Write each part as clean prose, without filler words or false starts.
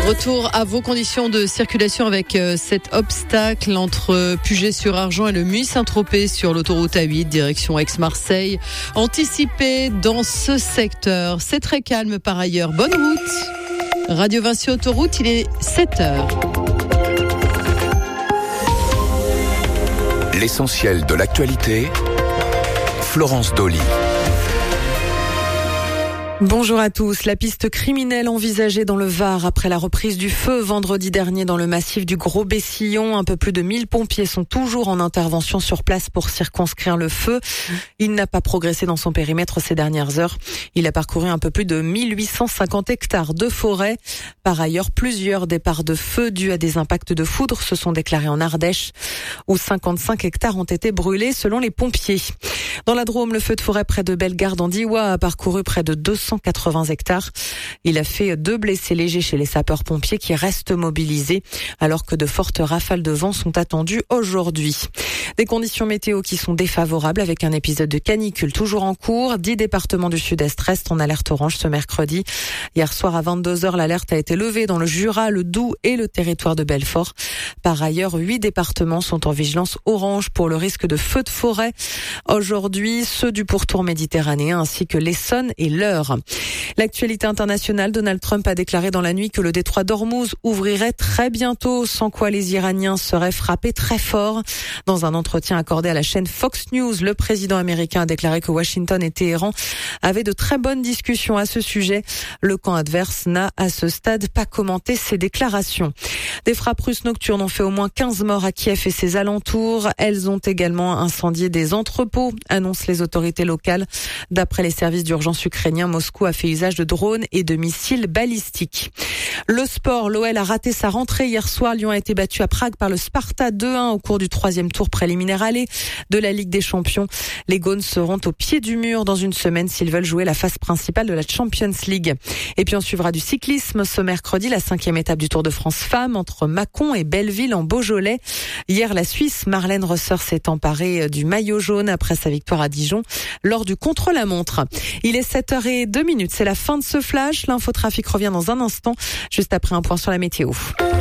Retour à vos conditions de circulation avec cet obstacle entre Puget-sur-Argent et le Muy-Saint-Tropez sur l'autoroute A8 direction Aix-Marseille. Anticipé dans ce secteur. C'est très calme par ailleurs. Bonne route. Radio Vinci Autoroute, il est 7h. L'essentiel de l'actualité, Florence Dolly. Bonjour à tous. La piste criminelle envisagée dans le Var après la reprise du feu vendredi dernier dans le massif du Gros-Bessillon. Un peu plus de 1000 pompiers sont toujours en intervention sur place pour circonscrire le feu. Il n'a pas progressé dans son périmètre ces dernières heures. Il a parcouru un peu plus de 1850 hectares de forêt. Par ailleurs, plusieurs départs de feu dus à des impacts de foudre se sont déclarés en Ardèche, où 55 hectares ont été brûlés selon les pompiers. Dans la Drôme, le feu de forêt près de Bellegarde en Diois a parcouru près de 280 hectares. Il a fait 2 blessés légers chez les sapeurs-pompiers qui restent mobilisés alors que de fortes rafales de vent sont attendues aujourd'hui. Des conditions météo qui sont défavorables avec un épisode de canicule toujours en cours. 10 départements du sud-est restent en alerte orange ce mercredi. Hier soir à 22h, l'alerte a été levée dans le Jura, le Doubs et le territoire de Belfort. Par ailleurs, 8 départements sont en vigilance orange pour le risque de feux de forêt. Aujourd'hui, ceux du pourtour méditerranéen ainsi que l'Essonne et l'Eure. L'actualité internationale, Donald Trump a déclaré dans la nuit que le détroit d'Ormuz ouvrirait très bientôt, sans quoi les Iraniens seraient frappés très fort. Dans un entretien accordé à la chaîne Fox News, le président américain a déclaré que Washington et Téhéran avaient de très bonnes discussions à ce sujet. Le camp adverse n'a à ce stade pas commenté ces déclarations. Des frappes russes nocturnes ont fait au moins 15 morts à Kiev et ses alentours. Elles ont également incendié des entrepôts, annoncent les autorités locales. D'après les services d'urgence ukrainiens, Moscou a fait usage de drones et de missiles balistiques. Le sport, l'OL a raté sa rentrée hier soir. Lyon a été battu à Prague par le Sparta 2-1 au cours du 3e tour préliminaire aller de la Ligue des Champions. Les Gaunes seront au pied du mur dans une semaine s'ils veulent jouer la phase principale de la Champions League. Et puis on suivra du cyclisme ce mercredi, la 5e étape du Tour de France Femmes entre Mâcon et Belleville en Beaujolais. Hier, la Suisse Marlène Rosser s'est emparée du maillot jaune après sa victoire à Dijon lors du contre-la-montre. Il est 7h02, c'est la fin de ce flash. L'infotrafic revient dans un instant, juste après un point sur la météo.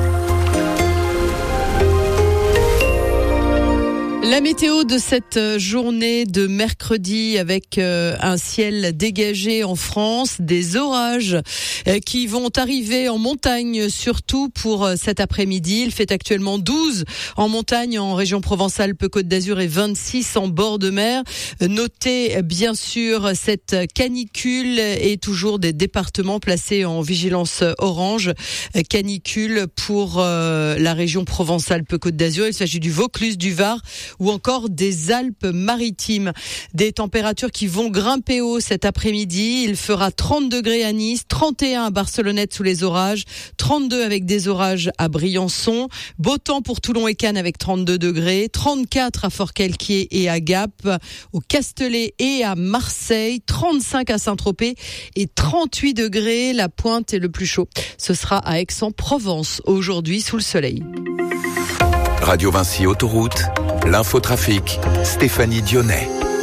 La météo de cette journée de mercredi avec un ciel dégagé en France, des orages qui vont arriver en montagne surtout pour cet après-midi. Il fait actuellement 12 en montagne en région Provence-Alpes-Côte d'Azur et 26 en bord de mer. Notez bien sûr cette canicule et toujours des départements placés en vigilance orange. Canicule pour la région Provence-Alpes-Côte d'Azur. Il s'agit du Vaucluse, du Var ou encore des Alpes-Maritimes. Des températures qui vont grimper haut cet après-midi. Il fera 30 degrés à Nice, 31 à Barcelonnette sous les orages, 32 avec des orages à Briançon, beau temps pour Toulon et Cannes avec 32 degrés, 34 à Forcalquier et à Gap, au Castellet et à Marseille, 35 à Saint-Tropez et 38 degrés. La pointe est le plus chaud. Ce sera à Aix-en-Provence aujourd'hui sous le soleil. Radio Vinci Autoroute, l'infotrafic, Stéphanie Dionnet.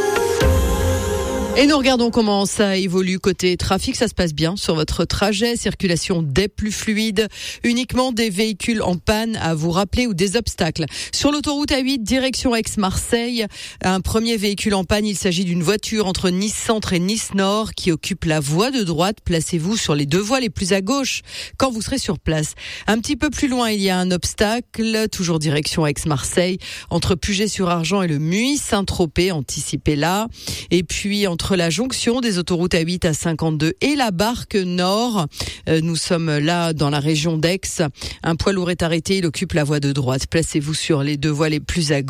Et nous regardons comment ça évolue côté trafic. Ça se passe bien sur votre trajet. Circulation des plus fluides. Uniquement des véhicules en panne à vous rappeler ou des obstacles. Sur l'autoroute A8, direction Aix-Marseille, un premier véhicule en panne. Il s'agit d'une voiture entre Nice Centre et Nice Nord qui occupe la voie de droite. Placez-vous sur les 2 voies les plus à gauche quand vous serez sur place. Un petit peu plus loin, il y a un obstacle. Toujours direction Aix-Marseille. Entre Puget-sur-Argent et le Muy-Saint-Tropez. Anticipez là. Et puis entre la jonction des autoroutes A8 à 52 et la Barque Nord. Nous sommes là dans la région d'Aix. Un poids lourd est arrêté, il occupe la voie de droite. Placez-vous sur les 2 voies les plus à gauche.